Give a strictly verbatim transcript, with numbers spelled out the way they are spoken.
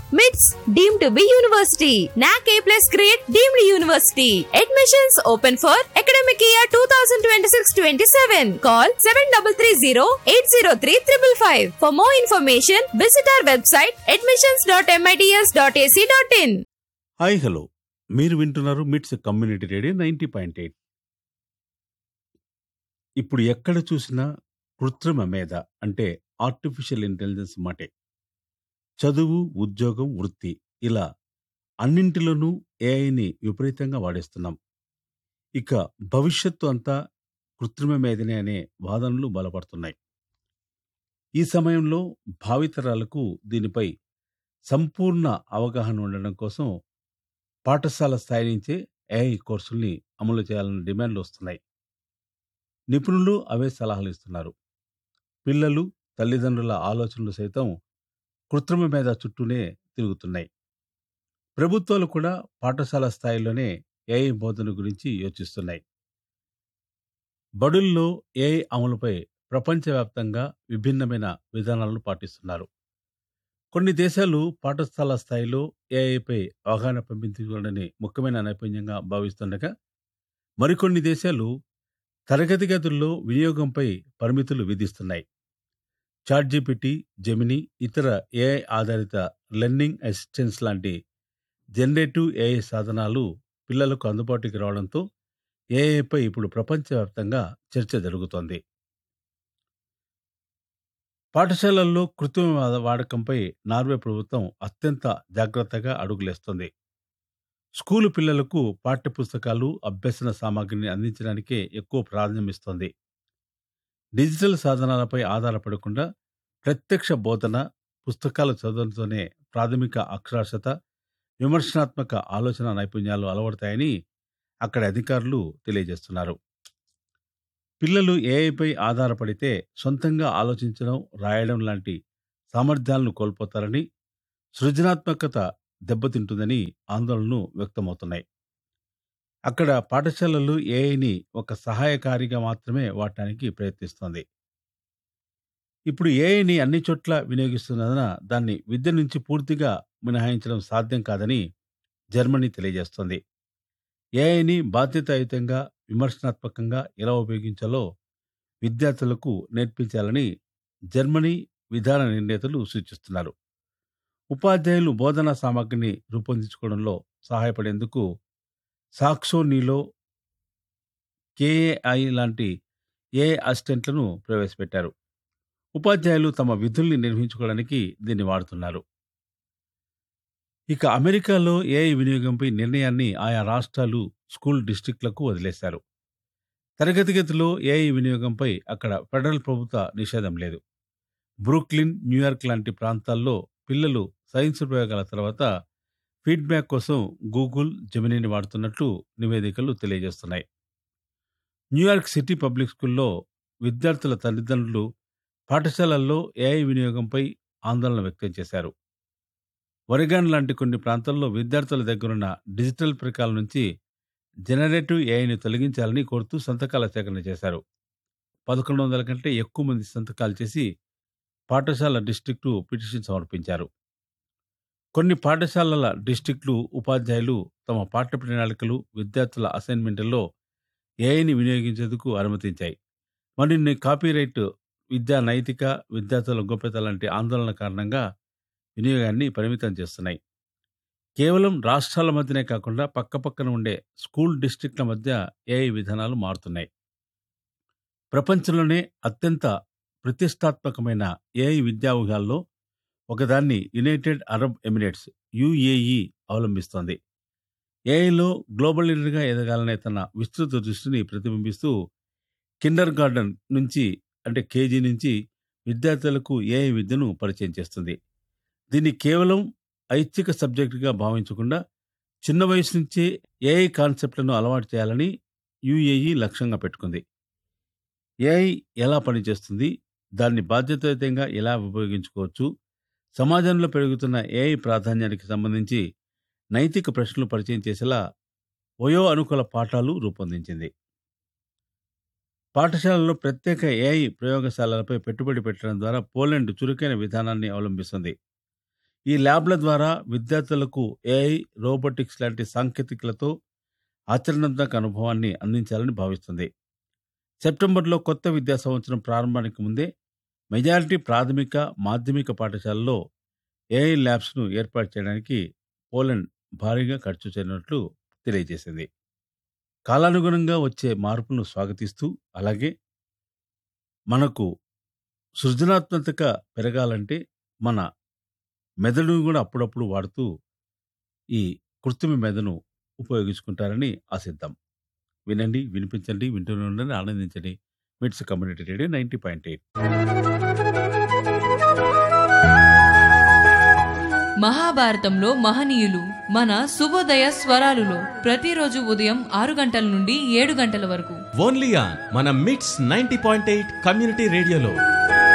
MITS deemed to be university. N A C A plus grade deemed university. Admissions open for academic year twenty twenty-six twenty-seven. Call seven three three zero eight zero three five five five. For more information, visit our website admissions dot mits dot a c dot in. Hi hello, మీరు వింటున్నారు మిట్స్ community radio ninety point eight. ఇప్పుడు ఎక్కడ చూసినా కృత్రిమ మేధ అంటే artificial intelligence మాటే. చదువు, ఉద్యోగం, వృత్తి ఇలా అన్నింటిలోనూ ఏఐని విపరీతంగా వాడేస్తున్నాం. ఇక భవిష్యత్తు అంతా కృత్రిమ మేధనే అనే వాదనలు బలపడుతున్నాయి. ఈ సమయంలో భావితరాలకు దీనిపై సంపూర్ణ అవగాహన ఉండడం కోసం పాఠశాల స్థాయి నుంచే ఏఐ కోర్సుల్ని అమలు చేయాలన్న డిమాండ్లు వస్తున్నాయి. నిపుణులు అవే సలహాలు ఇస్తున్నారు. పిల్లలు, తల్లిదండ్రుల ఆలోచనలు సైతం కృత్రిమ మేధ చుట్టూనే తిరుగుతున్నాయి. ప్రభుత్వాలు కూడా పాఠశాల స్థాయిలోనే ఏఐ బోధన గురించి యోచిస్తున్నాయి. బడుల్లో ఏఐ అమలుపై ప్రపంచవ్యాప్తంగా విభిన్నమైన విధానాలను పాటిస్తున్నారు. కొన్ని దేశాలు పాఠశాల స్థాయిలో ఏఐపై అవగాహన పెంపొందించుకోవడాన్ని ముఖ్యమైన నైపుణ్యంగా భావిస్తుండగా, మరికొన్ని దేశాలు తరగతి గదుల్లో వినియోగంపై పరిమితులు విధిస్తున్నాయి. చాట్ జీపీటీ, జెమిని, ఇతర ఏఐ ఆధారిత లెర్నింగ్ అసిస్టెంట్స్ లాంటి జనరేటివ్ ఏఐ సాధనాలు పిల్లలకు అందుబాటులోకి రావడంతో ఏఐపై ఇప్పుడు ప్రపంచవ్యాప్తంగా చర్చ జరుగుతోంది. పాఠశాలల్లో కృత్రిమ వాడకంపై నార్వే ప్రభుత్వం అత్యంత జాగ్రత్తగా అడుగులేస్తోంది. స్కూలు పిల్లలకు పాఠ్యపుస్తకాలు, అభ్యసన సామాగ్రిని అందించడానికే ఎక్కువ ప్రాధాన్యమిస్తోంది. డిజిటల్ సాధనాలపై ఆధారపడకుండా ప్రత్యక్ష బోధన, పుస్తకాల చదువుతోనే ప్రాథమిక అక్షరాస్యత, విమర్శనాత్మక ఆలోచన నైపుణ్యాలు అలవడతాయని అక్కడి అధికారులు తెలియజేస్తున్నారు. పిల్లలు ఏఐపై ఆధారపడితే సొంతంగా ఆలోచించడం, రాయడం లాంటి సామర్థ్యాలను కోల్పోతారని, సృజనాత్మకత దెబ్బతింటుందని ఆందోళనలు వ్యక్తమవుతున్నాయి. అక్కడ పాఠశాలలు ఏఐని ఒక సహాయకారిగా మాత్రమే వాడటానికి ప్రయత్నిస్తోంది. ఇప్పుడు ఏఐని అన్ని చోట్ల వినియోగిస్తున్నందున దాన్ని విద్య నుంచి పూర్తిగా మినహాయించడం సాధ్యం కాదని జర్మనీ తెలియజేస్తోంది. ఏఐని బాధ్యతాయుతంగా, విమర్శనాత్మకంగా ఎలా ఉపయోగించాలో విద్యార్థులకు నేర్పించాలని జర్మనీ విధాన నిర్ణేతలు సూచిస్తున్నారు. ఉపాధ్యాయులు బోధనా సామగ్రిని రూపొందించుకోవడంలో సహాయపడేందుకు సాక్సోనీలో కేఏఐ లాంటి ఏఐ అసిస్టెంట్లను ప్రవేశపెట్టారు. ఉపాధ్యాయులు తమ విధుల్ని నిర్వహించుకోవడానికి దీన్ని వాడుతున్నారు. ఇక అమెరికాలో ఏఐ వినియోగంపై నిర్ణయాన్ని ఆయా రాష్ట్రాలు, స్కూల్ డిస్ట్రిక్ట్లకు వదిలేశారు. తరగతి గదిలో ఏఐ వినియోగంపై అక్కడ ఫెడరల్ ప్రభుత్వ నిషేధం లేదు. బ్రూక్లిన్, న్యూయార్క్ లాంటి ప్రాంతాల్లో పిల్లలు సైన్స్ ప్రయోగాల తర్వాత ఫీడ్బ్యాక్ కోసం గూగుల్, జెమినీని వాడుతున్నట్లు నివేదికలు తెలియజేస్తున్నాయి. న్యూయార్క్ సిటీ పబ్లిక్ స్కూల్లో విద్యార్థుల తల్లిదండ్రులు పాఠశాలల్లో ఏఐ వినియోగంపై ఆందోళన వ్యక్తం చేశారు. ఒరెగాన్ లాంటి కొన్ని ప్రాంతాల్లో విద్యార్థుల దగ్గరున్న డిజిటల్ పరికరాల నుంచి జనరేటివ్ ఏఐని తొలగించాలని కోరుతూ సంతకాల సేకరణ చేశారు. పదకొండు వందల కంటే ఎక్కువ మంది సంతకాలు చేసి పాఠశాల డిస్ట్రిక్టు పిటిషన్ సమర్పించారు. కొన్ని పాఠశాలల డిస్ట్రిక్ట్లు, ఉపాధ్యాయులు తమ పాఠ్య ప్రణాళికలు, విద్యార్థుల అసైన్మెంట్లలో ఏఐని వినియోగించేందుకు అనుమతించాయి. మరిన్ని కాపీరైట్, విద్యా నైతిక, విద్యార్థుల గోప్యత లాంటి ఆందోళన కారణంగా వినియోగాన్ని పరిమితం చేస్తున్నాయి. కేవలం రాష్ట్రాల మధ్యనే కాకుండా పక్కపక్కన ఉండే స్కూల్ డిస్ట్రిక్ట్ల మధ్య ఏఐ విధానాలు మారుతున్నాయి. ప్రపంచంలోనే అత్యంత ప్రతిష్టాత్మకమైన ఏఐ విద్యా వ్యూహాల్లో ఒకదాన్ని United Arab Emirates UAE అవలంబిస్తోంది. ఏఐలో global లీడర్గా ఎదగాలనే తన విస్తృత దృష్టిని ప్రతిబింబిస్తూ కిండర్ గార్డెన్ నుంచి అంటే కేజీ నుంచి విద్యార్థులకు ఏఐ విద్యను పరిచయం చేస్తుంది. దీన్ని కేవలం ఐచ్ఛిక సబ్జెక్టుగా భావించకుండా చిన్న వయసు నుంచే ఏఐ కాన్సెప్ట్లను అలవాటు చేయాలని యుఏఈ లక్ష్యంగా పెట్టుకుంది. ఏఐ ఎలా పనిచేస్తుంది, దాన్ని బాధ్యతాయుతంగా ఎలా ఉపయోగించుకోవచ్చు, సమాజంలో పెరుగుతున్న ఏఐ ప్రాధాన్యానికి సంబంధించి నైతిక ప్రశ్నలు పరిచయం చేసేలా వయో అనుకూల పాఠాలు రూపొందించింది. పాఠశాలల్లో ప్రత్యేక ఏఐ ప్రయోగశాలలపై పెట్టుబడి పెట్టడం ద్వారా పోలాండ్ చురుకైన విధానాన్ని అవలంబిస్తుంది. ఈ ల్యాబ్ల ద్వారా విద్యార్థులకు ఏఐ, రోబోటిక్స్ లాంటి సాంకేతికలతో ఆచరణాత్మక అనుభవాన్ని అందించాలని భావిస్తుంది. సెప్టెంబర్లో కొత్త విద్యా సంవత్సరం ప్రారంభానికి ముందే మెజారిటీ ప్రాథమిక, మాధ్యమిక పాఠశాలల్లో ఏఐ ల్యాబ్స్ను ఏర్పాటు చేయడానికి పోలాండ్ భారీగా ఖర్చు చేయనున్నట్లు తెలియజేసింది. కాలానుగుణంగా వచ్చే మార్పులను స్వాగతిస్తూ, అలాగే మనకు సృజనాత్మకత పెరగాలంటే మన మెదడును కూడా అప్పుడప్పుడు వాడుతూ ఈ కృత్రిమ మెదడును ఉపయోగించుకుంటారని ఆశిద్దాం. వినండి, వినిపించండి, వింటూనే ఉండండి, ఆనందించండి. మిట్స్ community radio ninety point eight. మహాభారతంలో మహనీయులు మన శుభోదయ స్వరాలులో ప్రతిరోజు ఉదయం ఆరు గంటల నుండి ఏడు గంటల వరకు ఓన్లీ ఆన్ మన మిట్స్ నైంటీ పాయింట్ ఎయిట్ కమ్యూనిటీ రేడియోలో.